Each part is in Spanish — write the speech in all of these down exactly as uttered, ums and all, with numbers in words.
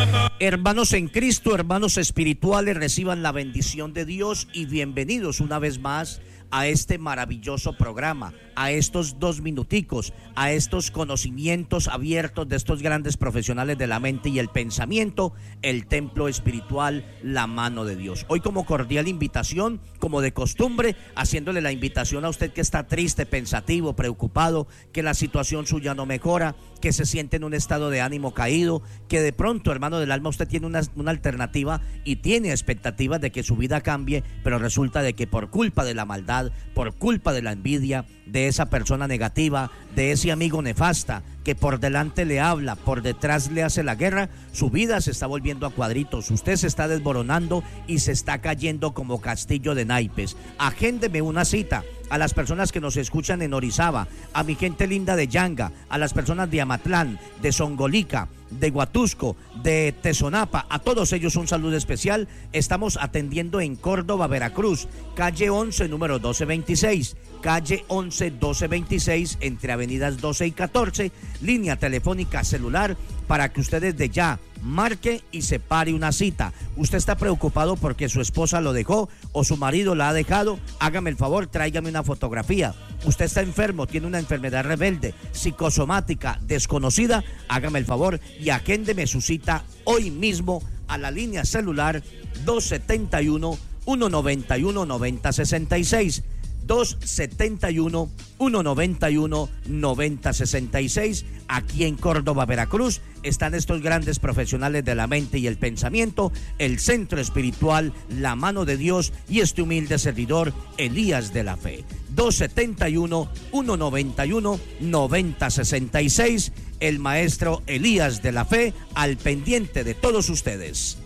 Hermanos en Cristo, hermanos espirituales, reciban la bendición de Dios y bienvenidos una vez más a este maravilloso programa, a estos dos minuticos, a estos conocimientos abiertos de estos grandes profesionales de la mente y el pensamiento, el templo espiritual, la mano de Dios. Hoy como cordial invitación, como de costumbre, haciéndole la invitación a usted que está triste, pensativo, preocupado, que la situación suya no mejora, que se siente en un estado de ánimo caído, que de pronto, hermano del alma, usted tiene una, una alternativa y tiene expectativas de que su vida cambie, pero resulta de que por culpa de la maldad, por culpa de la envidia, de esa persona negativa, de ese amigo nefasta que por delante le habla, por detrás le hace la guerra, su vida se está volviendo a cuadritos, usted se está desboronando y se está cayendo como castillo de naipes. Agéndeme una cita a las personas que nos escuchan en Orizaba, a mi gente linda de Yanga, a las personas de Amatlán, de Songolica, de Huatusco, de Tezonapa, a todos ellos un saludo especial. Estamos atendiendo en Córdoba, Veracruz, calle once, número doce veintiséis, calle once, doce veintiséis, entre avenidas doce y catorce, línea telefónica celular para que usted desde ya marque y separe una cita. Usted está preocupado porque su esposa lo dejó o su marido la ha dejado, hágame el favor, tráigame una fotografía. Usted está enfermo, tiene una enfermedad rebelde, psicosomática, desconocida, hágame el favor y agéndeme su cita hoy mismo a la línea celular dos setenta y uno, ciento noventa y uno, noventa sesenta y seis. dos setenta y uno, ciento noventa y uno, noventa sesenta y seis. Aquí en Córdoba, Veracruz, están estos grandes profesionales de la mente y el pensamiento, el centro espiritual, la mano de Dios y este humilde servidor, Elías de la Fe. dos setenta y uno, ciento noventa y uno, noventa sesenta y seis. El maestro Elías de la Fe, al pendiente de todos ustedes.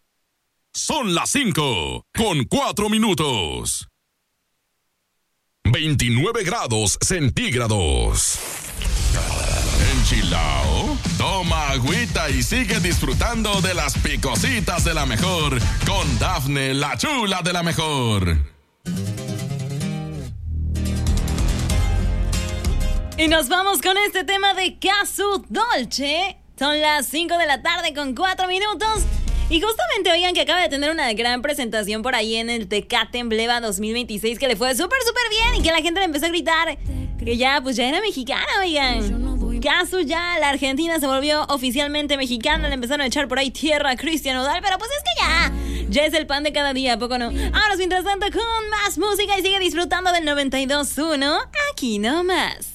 Son las cinco con cuatro minutos. veintinueve grados centígrados. Enchilao, toma agüita y sigue disfrutando de las picositas de la mejor con Dafne, la chula de la mejor. Y nos vamos con este tema de Casu Dolce. Son las cinco de la tarde con cuatro minutos. Y justamente oigan que acaba de tener una gran presentación por ahí en el Tecate Emblema dos mil veintiséis, que le fue súper, súper bien y que la gente le empezó a gritar que ya, pues ya era mexicana, oigan. Casu ya, la Argentina se volvió oficialmente mexicana, le empezaron a echar por ahí tierra a Cristian Nodal, pero pues es que ya, ya es el pan de cada día, ¿a poco no? Ahora, mientras tanto, con más música y sigue disfrutando del noventa y dos punto uno, aquí nomás.